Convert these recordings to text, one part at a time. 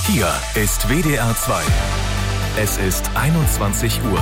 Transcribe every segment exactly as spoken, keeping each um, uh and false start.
Hier ist W D R zwei. Es ist einundzwanzig Uhr.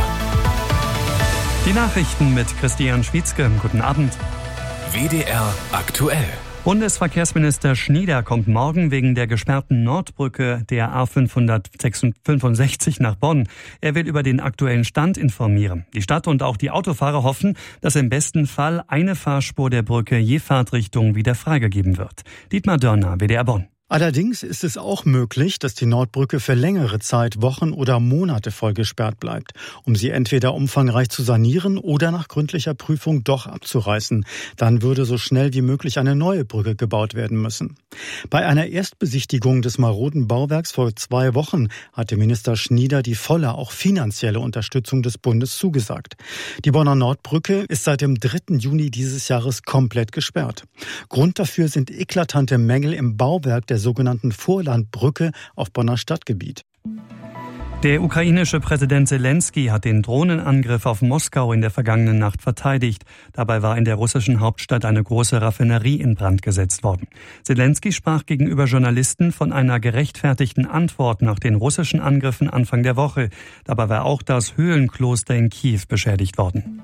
Die Nachrichten mit Christian Schwietzke. Guten Abend. W D R aktuell. Bundesverkehrsminister Schnieder kommt morgen wegen der gesperrten Nordbrücke der A fünfhundertfünfundsechzig nach Bonn. Er will über den aktuellen Stand informieren. Die Stadt und auch die Autofahrer hoffen, dass im besten Fall eine Fahrspur der Brücke je Fahrtrichtung wieder freigegeben wird. Dietmar Dörner, W D R Bonn. Allerdings ist es auch möglich, dass die Nordbrücke für längere Zeit, Wochen oder Monate voll gesperrt bleibt, um sie entweder umfangreich zu sanieren oder nach gründlicher Prüfung doch abzureißen. Dann würde so schnell wie möglich eine neue Brücke gebaut werden müssen. Bei einer Erstbesichtigung des maroden Bauwerks vor zwei Wochen hatte Minister Schnieder die volle, auch finanzielle Unterstützung des Bundes zugesagt. Die Bonner Nordbrücke ist seit dem dritten Juni dieses Jahres komplett gesperrt. Grund dafür sind eklatante Mängel im Bauwerk der sogenannten Vorlandbrücke auf Bonner Stadtgebiet. Der ukrainische Präsident Selenskyj hat den Drohnenangriff auf Moskau in der vergangenen Nacht verteidigt. Dabei war in der russischen Hauptstadt eine große Raffinerie in Brand gesetzt worden. Selenskyj sprach gegenüber Journalisten von einer gerechtfertigten Antwort nach den russischen Angriffen Anfang der Woche. Dabei war auch das Höhlenkloster in Kiew beschädigt worden.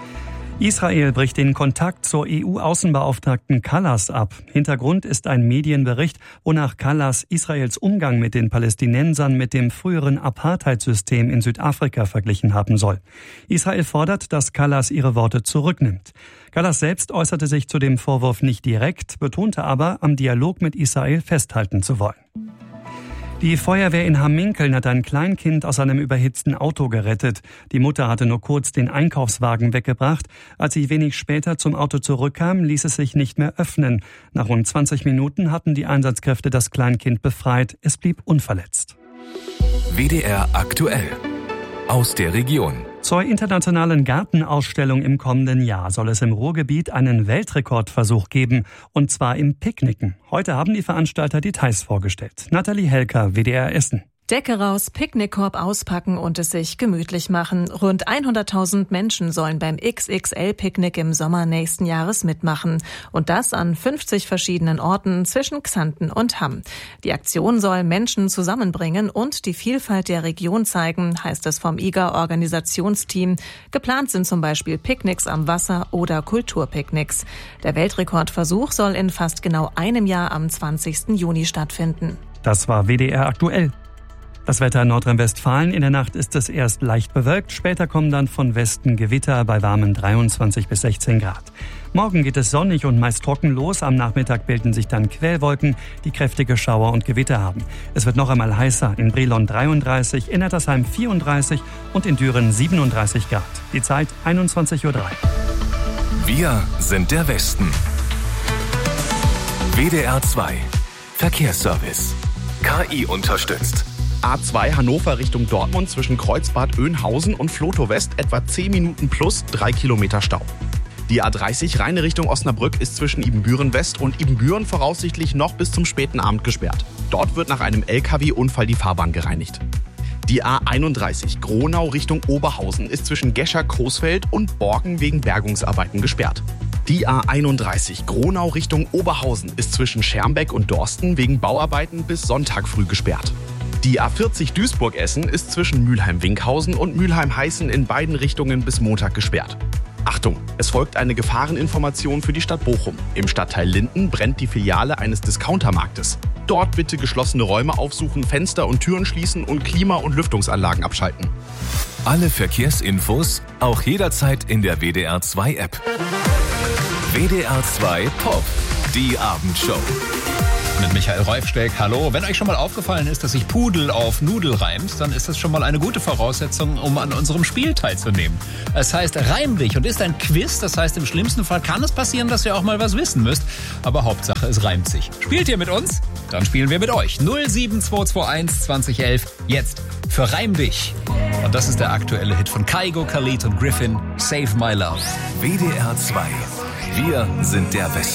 Israel bricht den Kontakt zur E U-Außenbeauftragten Kallas ab. Hintergrund ist ein Medienbericht, wonach Kallas Israels Umgang mit den Palästinensern mit dem früheren Apartheidsystem in Südafrika verglichen haben soll. Israel fordert, dass Kallas ihre Worte zurücknimmt. Kallas selbst äußerte sich zu dem Vorwurf nicht direkt, betonte aber, am Dialog mit Israel festhalten zu wollen. Die Feuerwehr in Hamminkeln hat ein Kleinkind aus einem überhitzten Auto gerettet. Die Mutter hatte nur kurz den Einkaufswagen weggebracht. Als sie wenig später zum Auto zurückkam, ließ es sich nicht mehr öffnen. Nach rund zwanzig Minuten hatten die Einsatzkräfte das Kleinkind befreit. Es blieb unverletzt. W D R aktuell. Aus der Region. Zur internationalen Gartenausstellung im kommenden Jahr soll es im Ruhrgebiet einen Weltrekordversuch geben, und zwar im Picknicken. Heute haben die Veranstalter Details vorgestellt. Nathalie Helker, W D R Essen. Decke raus, Picknickkorb auspacken und es sich gemütlich machen. Rund hunderttausend Menschen sollen beim X X L-Picknick im Sommer nächsten Jahres mitmachen. Und das an fünfzig verschiedenen Orten zwischen Xanten und Hamm. Die Aktion soll Menschen zusammenbringen und die Vielfalt der Region zeigen, heißt es vom I G A-Organisationsteam. Geplant sind zum Beispiel Picknicks am Wasser oder Kulturpicknicks. Der Weltrekordversuch soll in fast genau einem Jahr am zwanzigsten Juni stattfinden. Das war W D R aktuell. Das Wetter in Nordrhein-Westfalen: In der Nacht ist es erst leicht bewölkt, später kommen dann von Westen Gewitter bei warmen dreiundzwanzig bis sechzehn Grad. Morgen geht es sonnig und meist trocken los, am Nachmittag bilden sich dann Quellwolken, die kräftige Schauer und Gewitter haben. Es wird noch einmal heißer, in Brilon dreiunddreißig, in Nettersheim vierunddreißig und in Düren siebenunddreißig Grad. Die Zeit einundzwanzig Uhr drei. Wir sind der Westen. W D R zwei. Verkehrsservice. K I unterstützt. A zwei Hannover Richtung Dortmund zwischen Kreuzbad Oeynhausen und Flotow West etwa zehn Minuten plus drei Kilometer Stau. Die A dreißig Rheine Richtung Osnabrück ist zwischen Ibbenbüren West und Ibbenbüren voraussichtlich noch bis zum späten Abend gesperrt. Dort wird nach einem L K W-Unfall die Fahrbahn gereinigt. Die A einunddreißig Gronau Richtung Oberhausen ist zwischen Gescher-Coesfeld und Borken wegen Bergungsarbeiten gesperrt. Die A einunddreißig Gronau Richtung Oberhausen ist zwischen Schermbeck und Dorsten wegen Bauarbeiten bis Sonntag früh gesperrt. Die A vierzig Duisburg-Essen ist zwischen Mülheim-Winkhausen und Mülheim-Heißen in beiden Richtungen bis Montag gesperrt. Achtung, es folgt eine Gefahreninformation für die Stadt Bochum. Im Stadtteil Linden brennt die Filiale eines Discountermarktes. Dort bitte geschlossene Räume aufsuchen, Fenster und Türen schließen und Klima- und Lüftungsanlagen abschalten. Alle Verkehrsinfos auch jederzeit in der W D R zwei App. W D R zwei Pop, die Abendshow. Mit Michael Reufsteck, hallo. Wenn euch schon mal aufgefallen ist, dass sich Pudel auf Nudel reimt, dann ist das schon mal eine gute Voraussetzung, um an unserem Spiel teilzunehmen. Es heißt Reim dich und ist ein Quiz, das heißt, im schlimmsten Fall kann es passieren, dass ihr auch mal was wissen müsst. Aber Hauptsache, es reimt sich. Spielt ihr mit uns? Dann spielen wir mit euch. null sieben zwei zwei eins zwanzig elf. Jetzt für Reim dich. Und das ist der aktuelle Hit von Kygo, Khalid und Griffin, Save My Love. W D R zwei. Wir sind der Westen.